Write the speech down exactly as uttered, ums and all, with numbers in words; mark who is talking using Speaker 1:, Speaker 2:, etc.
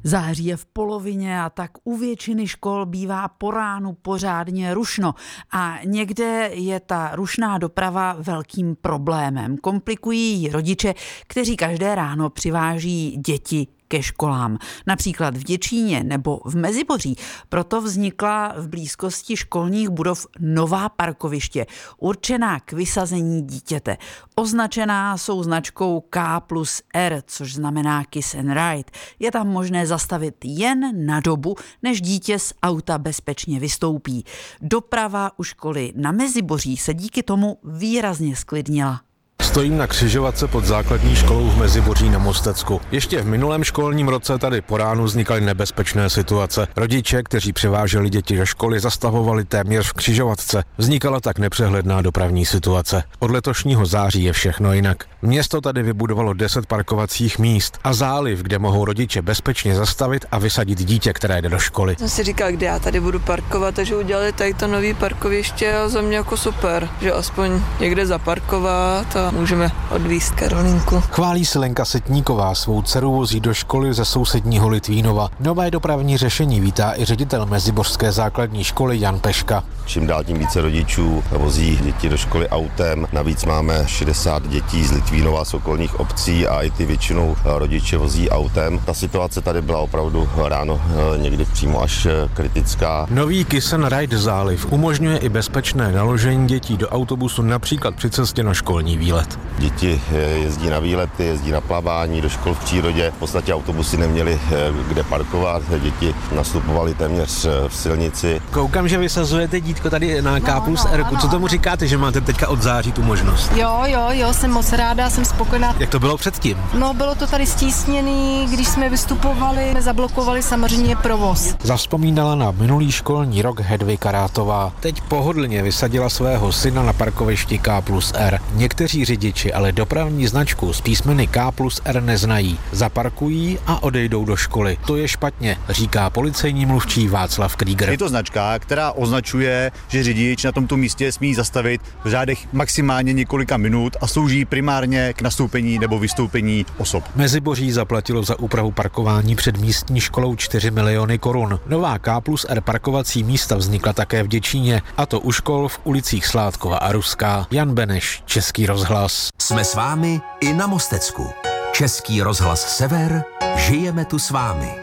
Speaker 1: Září je v polovině a tak u většiny škol bývá po ránu pořádně rušno a někde je ta rušná doprava velkým problémem. Komplikují ji rodiče, kteří každé ráno přiváží děti ke školám. Například v Děčíně nebo v Meziboří. Proto vznikla v blízkosti školních budov nová parkoviště, určená k vysazení dítěte. Označená jsou značkou K plus R, což znamená Kiss and Ride. Je tam možné zastavit jen na dobu, než dítě z auta bezpečně vystoupí. Doprava u školy na Meziboří se díky tomu výrazně zklidnila.
Speaker 2: Stojím na křižovatce pod základní školou v Meziboří na Mostecku. Ještě v minulém školním roce tady po ránu vznikaly nebezpečné situace. Rodiče, kteří přiváželi děti do školy, zastavovali téměř v křižovatce. Vznikala tak nepřehledná dopravní situace. Od letošního září je všechno jinak. Město tady vybudovalo deset parkovacích míst a záliv, kde mohou rodiče bezpečně zastavit a vysadit dítě, které jde do školy.
Speaker 3: Jsem si říkal, kde já tady budu parkovat, takže udělali tady to nový parkoviště a za mě jako super, že aspoň někde zaparkovat a můžeme odvízt Karolinku.
Speaker 2: Chválí se Lenka Setníková, svou dceru vozí do školy ze sousedního Litvínova. Nové dopravní řešení vítá i ředitel Mezibořské základní školy Jan Peška.
Speaker 4: Čím dál tím více rodičů vozí děti do školy autem. Navíc máme šedesát dětí z Litvínova, z okolních obcí a i ty většinou rodiče vozí autem. Ta situace tady byla opravdu ráno někdy přímo až kritická.
Speaker 2: Nový Kiss and Ride záliv umožňuje i bezpečné naložení dětí do autobusu například při cestě na školní výlet.
Speaker 4: Děti jezdí na výlety, jezdí na plavání, do škol v přírodě. V podstatě autobusy neměly kde parkovat, děti nastupovaly téměř v silnici.
Speaker 2: Koukám, že vysazujete dítko tady na K plus R. Co tomu říkáte, že máte teďka od září tu možnost?
Speaker 5: Jo, jo, jo, jsem moc ráda, jsem spokojená.
Speaker 2: Jak to bylo předtím?
Speaker 5: No, bylo to tady stísněný, když jsme vystupovali, zablokovali samozřejmě provoz.
Speaker 2: Zavzpomínala na minulý školní rok Hedvika Rátová. Teď pohodlně vysadila svého syna na parkovišti K plus R. Někteří řidiči ale dopravní značku s písmeny K plus R neznají. Zaparkují a odejdou do školy. To je špatně, říká policejní mluvčí Václav Krieger.
Speaker 6: Je to značka, která označuje, že řidič na tomto místě smí zastavit v řádech maximálně několika minut a slouží primárně k nastoupení nebo vystoupení osob.
Speaker 2: Meziboří zaplatilo za úpravu parkování před místní školou čtyři miliony korun. Nová K plus R parkovací místa vznikla také v Děčíně, a to u škol v ulicích Sládkova a Ruská. Jan Beneš, Český rozhlas.
Speaker 7: Jsme s vámi i na Mostecku. Český rozhlas Sever, žijeme tu s vámi.